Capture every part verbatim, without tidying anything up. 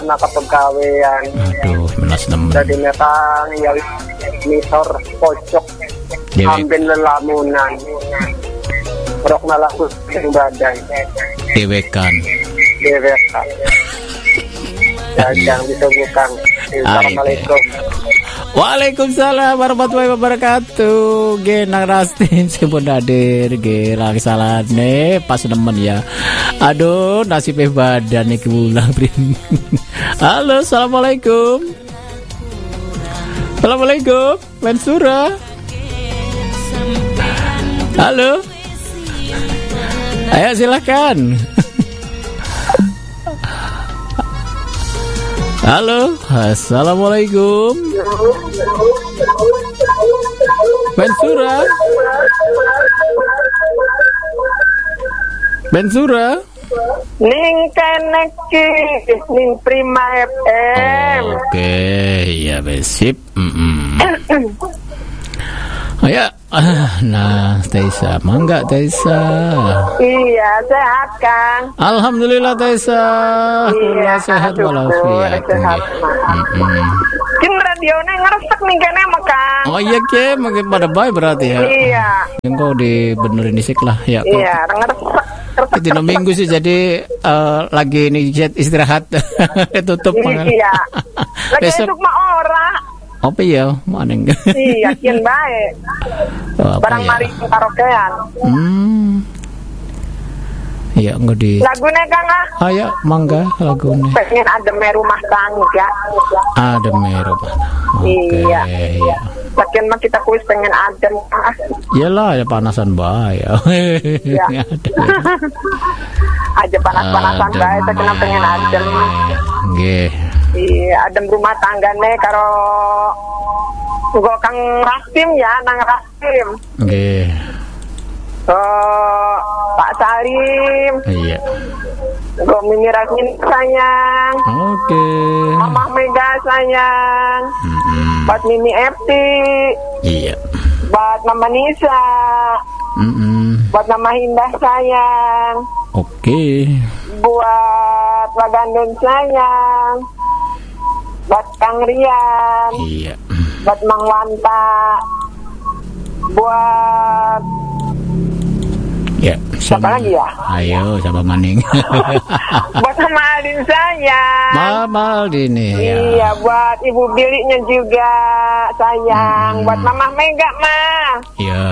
anak kepegawaian. Aduh, melas nemen. Jadi metang yang misor pojok ambil lelamunan. Rok nalaku badan. Dewekan. Dewekan. Jangan disebutkan. Assalamualaikum. Waalaikumsalam warahmatullahi wabarakatuh. Ge nang rastin sipun hadir ge laksalane pas nemen ya. Aduh nasibnya badan iki ulang prin. Halo, assalamualaikum. Assalamualaikum, Mensura. Halo. Ayo silakan. Halo, assalamualaikum. Mensura. Mensura. Ning keneki ning Prima F M. Oke, ya besip. Ayo, nah Taisa, mangga Taisa. Iya, sehat Kang. Alhamdulillah Taisa. Iya, sehat walafiat. Kin radionya ngeresek nih kene mah Kang. Oh iya ke, makin pada baik berarti ya. Iya. Yang kau dibenerin disik lah ya. Iya, ngeresek. Itu minggu sih jadi uh, lagi ini istirahat. Tutup. Iya. Lagi esok mah ora. Apa ya? Mana enggak? Iya, kian baik. Oh, barang ya? mari karaokean. Hmm. Iya, enggak di. Lagune Kang ah. Ayo, mangga lagune. Pengen adem rumah tangga. Adem rumah. Oke, iya. Iya. Lagian mah kita kuis pengen adem ah. Iyalah, ya panasan bae. Iya. Aja panas-panasan bae, kita kena pengen adem. Nggih. Iya, adem rumah tanggane karo uga Kang Rastim ya, nang Rastim. Nggih. Oh, Pak Salim. Iya. Go Mimi Rasmin sayang. Oke. Mama Mega sayang. Mm-mm. Buat Mimi Epti. Iya. Buat Mama Nisa. Mm-mm. Buat Mama Indah sayang. Oke. Buat Wagandun sayang. Buat Kang Rian. Iya. Buat Mang Wanta. Buat Ya, siapa lagi ya? Ayo, siapa maning? Buat Mama Aldin sayang. Mama Aldin ya. Iya, buat Ibu Bilinya juga sayang. Hmm. Buat Mama Mega mah. Iya.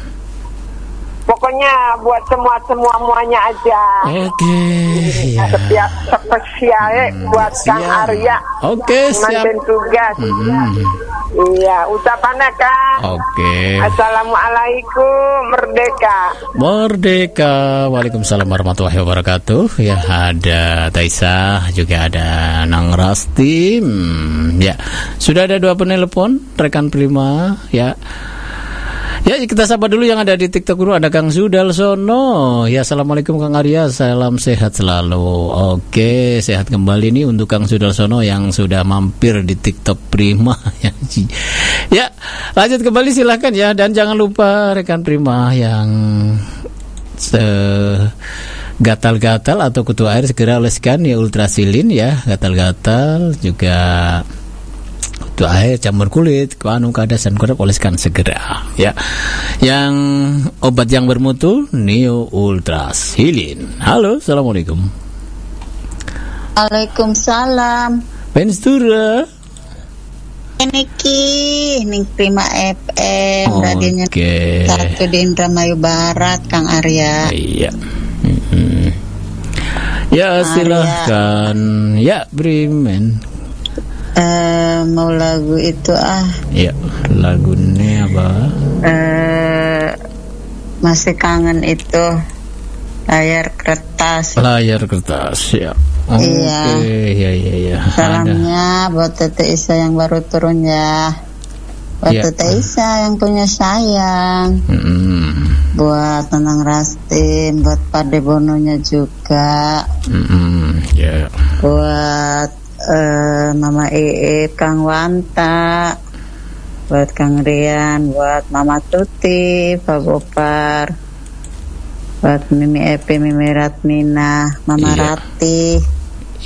Pokoknya buat semua-semua muanya aja. Oke. Ya. Setiap spesial hmm, buat siap. Kang Arya. Oke, siap. Manten tugas. Hmm. Iya, ucapannya Kang. Oke. Assalamualaikum, merdeka. Merdeka. Waalaikumsalam warahmatullahi wabarakatuh. Ya, ada Taisa, juga ada Nang Rastim. Ya, sudah ada dua penelpon rekan Prima, ya. Ya, kita sapa dulu yang ada di TikTok dulu. Ada Kang Sudarsono. Ya, assalamualaikum Kang Arya. Salam sehat selalu. Oke, sehat kembali nih untuk Kang Sudarsono yang sudah mampir di TikTok Prima. Ya, lanjut kembali silahkan ya. Dan jangan lupa rekan Prima yang se- gatal-gatal atau kutu air segera oleskan ya Ultrasilin ya. Gatal-gatal juga kutu air, jamur kulit, anu kadasan kurap oleskan segera ya. Yang obat yang bermutu Neo Ultrasilin. Halo, assalamualaikum. Waalaikumsalam. Mensura. Niki, ning Prima F M, oh, radionya okay. Satu di Indramayu Barat, Kang Arya. Iya. Mm-hmm. Ya silahkan. Ya, Brimen. Uh, mau lagu itu ah. Ya, lagunya apa? Uh, masih kangen itu layar kertas. Layar kertas ya. Oke, iya. Ya, ya, ya. Salamnya ada. Buat Tete Isa yang baru turun ya. Buat ya. Tete Isa yang punya sayang. Mm-hmm. Buat Tenang Rastim, buat Pade Bononya juga. Mm-hmm. Ya. Buat uh, Mama Iit, Kang Wanta, buat Kang Rian, buat Mama Tuti, Pak Gopar, buat Mimi Epi, Mimi Ratmina, Mama iya. Rati,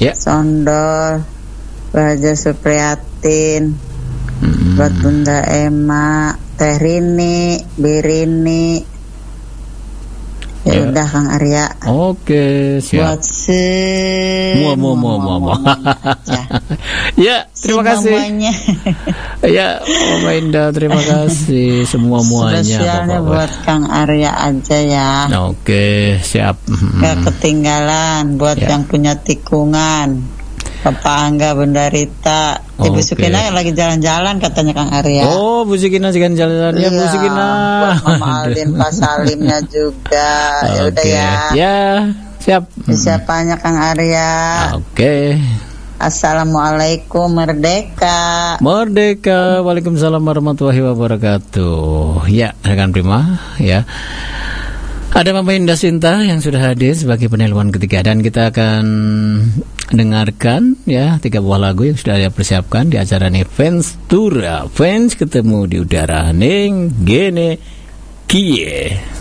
Ya. Sondol, Raja Supriyatin, hmm. buat Bunda Emma, Teh Rini, Birini. Ya, ya udah Kang Arya. Oke, siap. Buat semua mua mua mua mua. Ya, terima kasih. Ya, Mama Indah, terima kasih semua muanya. Spesialnya buat Kang Arya aja ya. Oke, siap. Gak ketinggalan buat ya. Yang punya tikungan. Bapak Angga, Bunda Rita, okay. Ibu Sukina lagi jalan-jalan katanya Kang Arya. Oh, Bu Sukina juga jalan-jalan ya, Bu Sukina. Buat Mama Aldin, Pak Salimnya juga. Okay. Ya udah ya. Ya, siap. Siapanya Kang Arya. Oke. Okay. Assalamualaikum, merdeka. Merdeka. Waalaikumsalam warahmatullahi wabarakatuh. Ya, rekan Prima, ya. Ada Mama Indah Sinta yang sudah hadir sebagai penelpon ketiga, dan kita akan dengarkan ya tiga buah lagu yang sudah dia persiapkan di acara ini. Fans Tour, fans ketemu di udara ning gene kie.